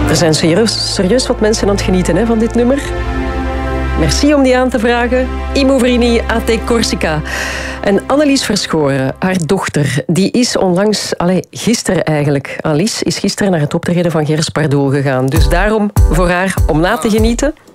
Er zijn serieus wat mensen aan het genieten hè, van dit nummer. Merci om die aan te vragen. I Movrini, AT Corsica. En Annelies Verschoren, haar dochter, die is onlangs, gisteren eigenlijk, Alice is gisteren naar het optreden van Gers Pardoel gegaan. Dus daarom voor haar om na te genieten.